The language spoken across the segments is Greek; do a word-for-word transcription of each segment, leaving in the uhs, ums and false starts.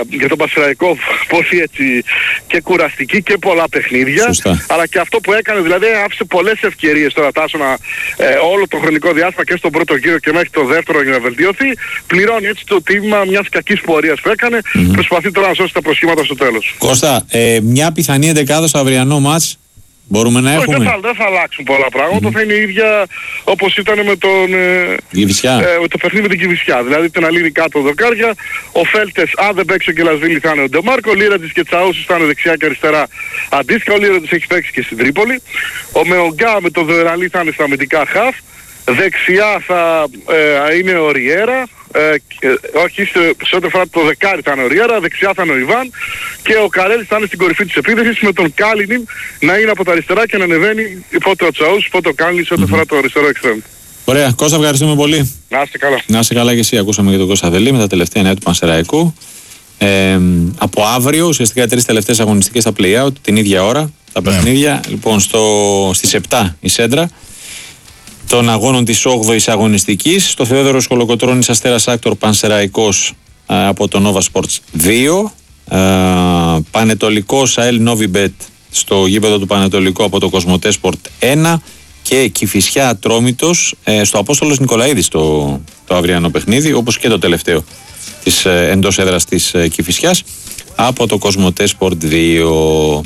για τον Πανσεραϊκό πολύ έτσι και κουραστική και πολλά παιχνίδια. Σωστά. Αλλά και αυτό που έκανε, δηλαδή άφησε πολλές ευκαιρίες τώρα Τάσο να ε, όλο το χρονικό διάστημα και στον πρώτο γύρο και μέχρι το δεύτερο για να βελτιωθεί. Πληρώνει έτσι το τίμημα μιας κακής πορείας που έκανε. Mm-hmm. Προσπαθεί τώρα να σώσει τα προσχήματα στο τέλος. Κώστα, ε, μια πιθανή εντεκάδα στο αυριανό μάτς μπορούμε να έχουμε? Όχι, δεν θα, δεν θα αλλάξουν πολλά πράγματα. Mm-hmm. Θα είναι η ίδια όπως ήταν με τον ε, ε, με το παιχνίδι με την Κηφισιά. Δηλαδή την Αλήνη κάτω δοκάρια. Ο Φέλτες, αν δεν παίξει ο Κελασβίλη, θα είναι ο Ντεμάρκο. Ο Λίρατζης και Τσαούσης θα είναι δεξιά και αριστερά αντίστοιχα. Ο Λίρατζης έχει παίξει και στην Τρίπολη. Ο Μεογκά με τον Δεραλή θα είναι στα αμυντικά χαφ. Δεξιά θα ε, είναι ο Ριέρα. Ε, όχι, σε ό,τι αφορά το δεκάρι θα είναι ο Ριέρα, δεξιά θα είναι ο Ιβάν και ο Καρέλης θα είναι στην κορυφή της επίθεσης με τον Κάλινιν να είναι από τα αριστερά και να ανεβαίνει πότε ο Τσαούς, πότε ο Κάλινιν σε ό,τι αφορά το αριστερό εξτρέμ. Ωραία, Κώστα, ευχαριστούμε πολύ. Να είστε καλά. Να είστε καλά και εσύ. Ακούσαμε για τον Κώστα Δελή με τα τελευταία νέα του Πανσεραϊκού. Ε, από αύριο, ουσιαστικά τρεις τελευταίες αγωνιστικές στα play-out, την ίδια ώρα, τα παιχνίδια. Λοιπόν, στο, στις επτά η Σέντρα των αγώνων της όγδοης αγωνιστικής. Στο Θεόδωρος Κολοκοτρώνης Αστέρας Άκτορ Πανσεραϊκός α, από το Nova Sports δύο. Α, Πανετολικός ΑΕΛ Novibet στο γήπεδο του Πανετολικού από το Κοσμοτέ Sport ένα. Και Κηφισιά Ατρόμητος ε, στο Απόστολος Νικολαίδης το, το αυριανό παιχνίδι, όπως και το τελευταίο της ε, εντός έδρας της ε, Κηφισιάς από το Κοσμοτέ Sport δύο.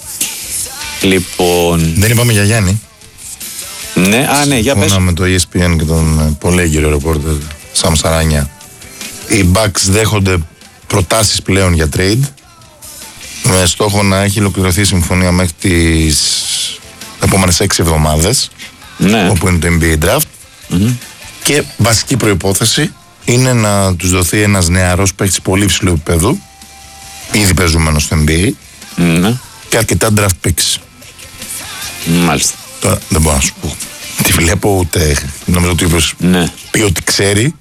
Λοιπόν... Δεν είπαμε για Γιάννη. Ναι, α, ναι, για πες. Με το ι ες πι εν και τον πολέγυρο ρεπόρτερ Σαμ Σαράνια. Οι Bucks δέχονται προτάσεις πλέον για trade με στόχο να έχει ολοκληρωθεί η συμφωνία μέχρι τις επόμενες έξι εβδομάδες, ναι, όπου είναι το εν μπι έι Draft. Mm-hmm. Και βασική προϋπόθεση είναι να τους δοθεί ένας νεαρός παίκτης πολύ ψηλού επίπεδου, ήδη παίζουμενος στο εν μπι έι, mm-hmm, και αρκετά draft picks. Μάλιστα. Τώρα δεν μπορώ να σου πω. Τη βλέπω ούτε. Νομίζω ότι είπες, ναι, πει ότι ξέρει.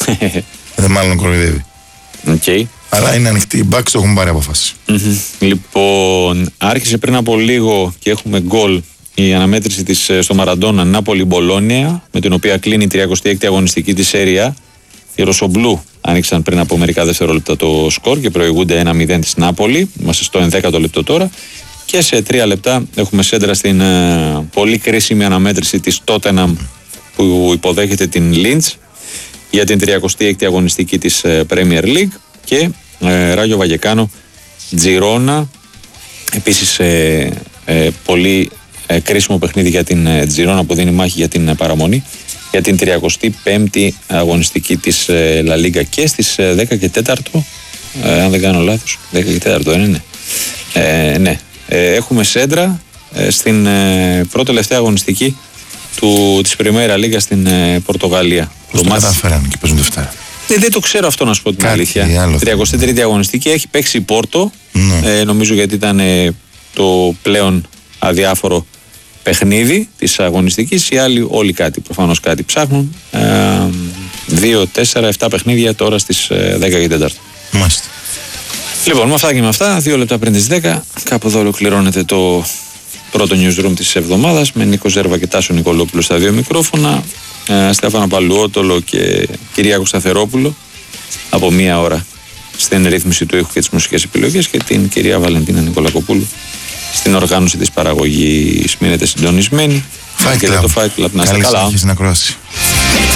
Δεν μάλλον κοροϊδεύει. Okay. Αλλά είναι ανοιχτή. Οι Bucks το έχουν πάρει αποφάση. Mm-hmm. Λοιπόν, άρχισε πριν από λίγο και έχουμε γκολ η αναμέτρηση της στο Μαραντόνα Νάπολη Μπολόνια, με την οποία κλείνει η τριακοστή έκτη αγωνιστική της Σέρια. Οι Ρωσομπλού άνοιξαν πριν από μερικά δευτερόλεπτα το σκορ και προηγούνται ένα μηδέν της Νάπολη. Είμαστε στο ενδέκατο λεπτό τώρα. Και σε τρία λεπτά έχουμε Σέντρα στην uh, πολύ κρίσιμη αναμέτρηση της Τότεναμ που υποδέχεται την Λίντς για την τριακοστή έκτη αγωνιστική της uh, Premier League και uh, Ράγιο Βαγεκάνο Τζιρόνα, επίσης uh, uh, πολύ uh, κρίσιμο παιχνίδι για την uh, Τζιρόνα που δίνει μάχη για την uh, παραμονή για την τριακοστή πέμπτη αγωνιστική της uh, La Liga και στις uh, δέκα και τέσσερα, uh, αν δεν κάνω λάθος, δέκα και τέσσερα είναι, ναι. Ε, ναι. Ε, έχουμε Σέντρα ε, στην ε, πρώτη τελευταία αγωνιστική του, της Πριμέρα Λίγκα στην ε, Πορτογαλία. Πώς το καταφέραν και παίζουν Δευτέρα? Δεν, δεν το ξέρω αυτό να σου πω την Κάτι αλήθεια. τριακοστή τρίτη αγωνιστική έχει παίξει η Πόρτο, ναι, ε, νομίζω γιατί ήταν ε, το πλέον αδιάφορο παιχνίδι της αγωνιστικής. Οι άλλοι όλοι κάτι, προφανώς κάτι ψάχνουν. Ε, δύο, τέσσερα, επτά παιχνίδια τώρα στις ε, δέκα και τέσσερα. Μάλιστα. Λοιπόν, με αυτά και με αυτά, δύο λεπτά πριν τις δέκα, κάπου εδώ ολοκληρώνεται το πρώτο newsroom της εβδομάδας με Νίκο Ζέρβα και Τάσο Νικολόπουλο στα δύο μικρόφωνα, ε, Στέφανα Παλουότολο και Κυριάκο Σταθερόπουλο από μία ώρα στην ρύθμιση του ήχου και τις μουσικές επιλογές και την κυρία Βαλεντίνα Νικολακοπούλου στην οργάνωση της παραγωγής. Μείνετε συντονισμένοι. Fight Club. Το Fight Club. Να είστε καλά. Καλή συνέχεια στην ακρόαση.